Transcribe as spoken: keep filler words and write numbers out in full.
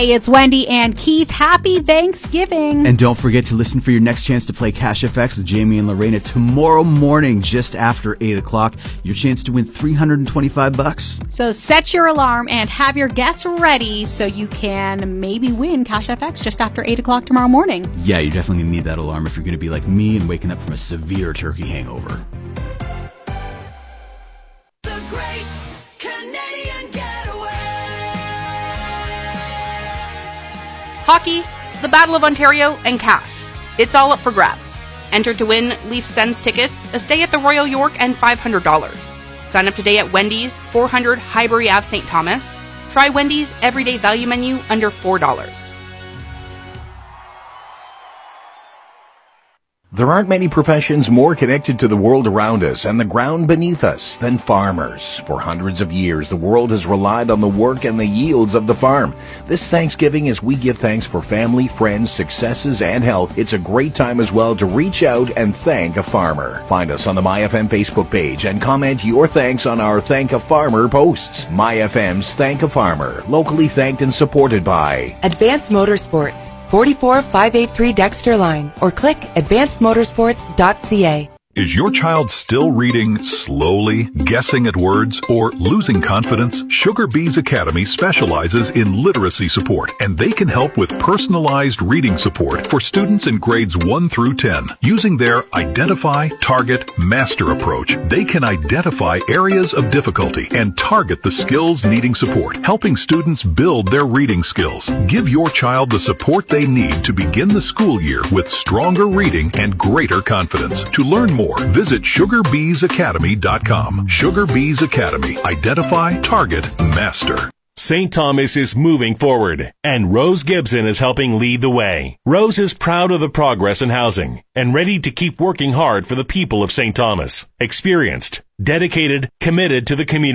Hey, it's Wendy and Keith. Happy Thanksgiving. And don't forget to listen for your next chance to play Cash F X with Jamie and Lorena tomorrow morning, just after eight o'clock. Your chance to win three hundred twenty-five bucks. So set your alarm and have your guests ready so you can maybe win Cash F X just after eight o'clock tomorrow morning. Yeah, you're definitely going to need that alarm if you're going to be like me and waking up from a severe turkey hangover. The Great Canadian Getaway. Hockey, the Battle of Ontario, and cash. It's all up for grabs. Enter to win Leaf Sens tickets, a stay at the Royal York, and five hundred dollars. Sign up today at Wendy's, four hundred Highbury Avenue, Saint Thomas. Try Wendy's everyday value menu under four dollars. There aren't many professions more connected to the world around us and the ground beneath us than farmers. For hundreds of years, the world has relied on the work and the yields of the farm. This Thanksgiving, as we give thanks for family, friends, successes, and health, it's a great time as well to reach out and thank a farmer. Find us on the MyFM Facebook page and comment your thanks on our Thank a Farmer posts. MyFM's Thank a Farmer, locally thanked and supported by Advanced Motorsports, forty-four five eighty-three Dexter Line, or click advanced motorsports dot c a. Is your child still reading slowly, guessing at words, or losing confidence? Sugar Bees Academy specializes in literacy support, and they can help with personalized reading support for students in grades one through ten. Using their Identify, Target, Master approach, they can identify areas of difficulty and target the skills needing support, helping students build their reading skills. Give your child the support they need to begin the school year with stronger reading and greater confidence. To learn more, visit sugar bees academy dot com. Sugar Bees Academy. Identify, Target, Master. Saint Thomas is moving forward, and Rose Gibson is helping lead the way. Rose is proud of the progress in housing and ready to keep working hard for the people of Saint Thomas. Experienced, dedicated, committed to the community.